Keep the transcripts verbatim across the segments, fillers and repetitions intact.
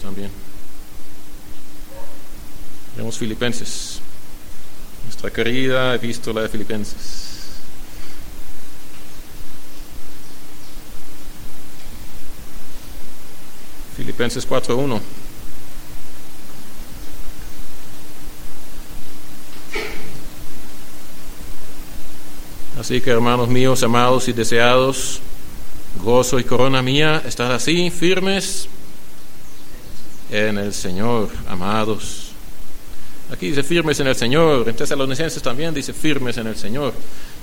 también. Vemos Filipenses, nuestra querida epístola de Filipenses. Filipenses cuatro uno. Así que, hermanos míos, amados y deseados, gozo y corona mía, estad así firmes en el Señor, amados. Aquí dice firmes en el Señor, en Tesalonicenses también dice firmes en el Señor.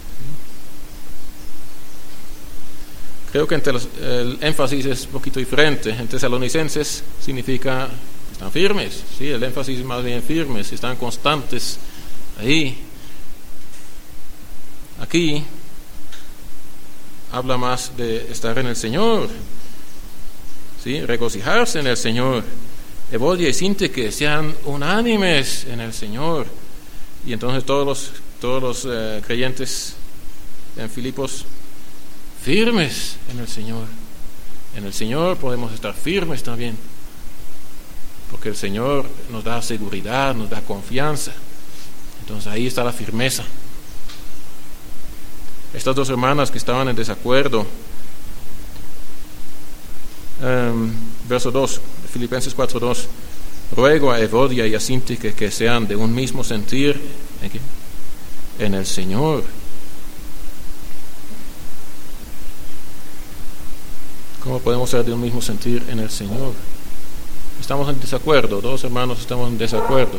Creo que en tes, el énfasis es un poquito diferente. En Tesalonicenses significa que están firmes, sí, el énfasis es más bien firmes, están constantes ahí. Aquí habla más de estar en el Señor, ¿sí? Regocijarse en el Señor. Evodia y Síntique sean unánimes en el Señor. Y entonces todos los, todos los uh, creyentes en Filipos, firmes en el Señor. En el Señor podemos estar firmes también, porque el Señor nos da seguridad, nos da confianza. Entonces ahí está la firmeza. Estas dos hermanas que estaban en desacuerdo, um, verso dos, Filipenses cuatro dos, ruego a Evodia y a Síntique que sean de un mismo sentir en el Señor. ¿Cómo podemos ser de un mismo sentir en el Señor? Estamos en desacuerdo, dos hermanos estamos en desacuerdo.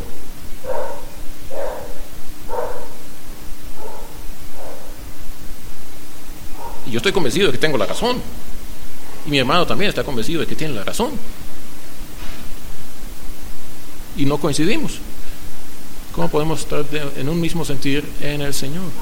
Y yo estoy convencido de que tengo la razón. Y mi hermano también está convencido de que tiene la razón. Y no coincidimos. ¿Cómo podemos estar de, en un mismo sentir en el Señor?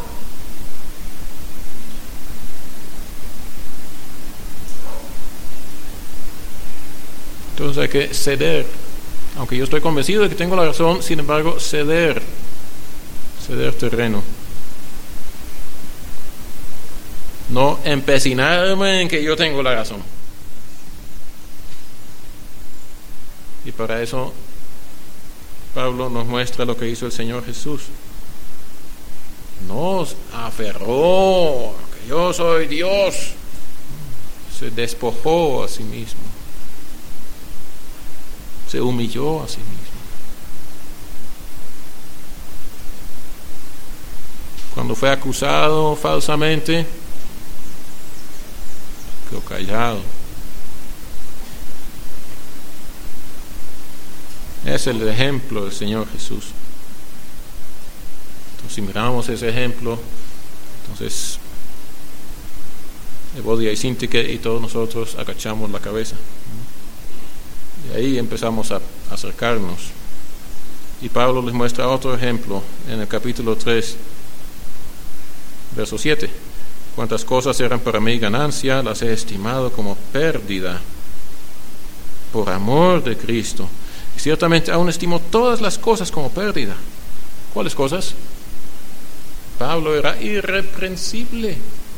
Entonces hay que ceder. Aunque yo estoy convencido de que tengo la razón, sin embargo, ceder. Ceder terreno. No empecinarme en que yo tengo la razón. Y para eso Pablo nos muestra lo que hizo el Señor Jesús. Nos aferró a que yo soy Dios. Se despojó a sí mismo. Se humilló a sí mismo. Cuando fue acusado falsamente, quedó callado. Es el ejemplo del Señor Jesús. Entonces, si miramos ese ejemplo, entonces Evodia y Síntique y todos nosotros agachamos la cabeza. Y ahí empezamos a acercarnos. Y Pablo les muestra otro ejemplo en el capítulo tres, verso siete. Cuantas cosas eran para mí ganancia, las he estimado como pérdida por amor de Cristo. Y ciertamente aún estimo todas las cosas como pérdida. ¿Cuáles cosas? Pablo era irreprensible.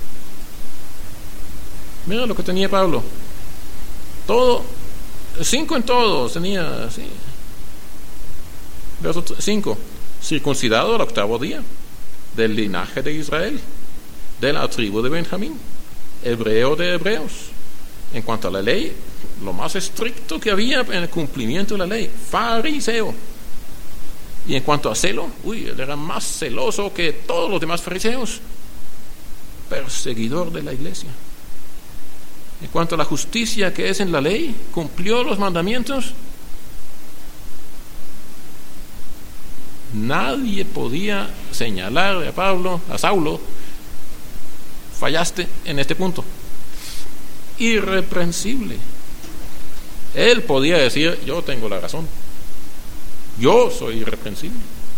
Mira lo que tenía Pablo. Todo, cinco en todos tenía, sí. Verso cinco. Circuncidado al octavo día, del linaje de Israel, de la tribu de Benjamín, hebreo de hebreos. En cuanto a la ley, lo más estricto que había en el cumplimiento de la ley, fariseo. Y en cuanto a celo, uy, él era más celoso que todos los demás fariseos, perseguidor de la iglesia. En cuanto a la justicia que es en la ley, cumplió los mandamientos. Nadie podía señalarle a Pablo, a Saulo, fallaste en este punto. Irreprensible. Él podía decir, yo tengo la razón, yo soy irreprensible.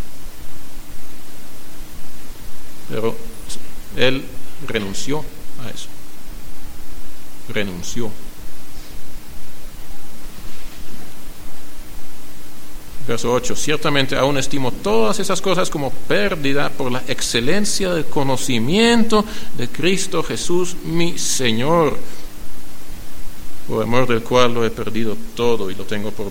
Pero él renunció a eso. Renunció. Verso ocho. Ciertamente aún estimo todas esas cosas como pérdida por la excelencia del conocimiento de Cristo Jesús, mi Señor, por amor del cual lo he perdido todo y lo tengo por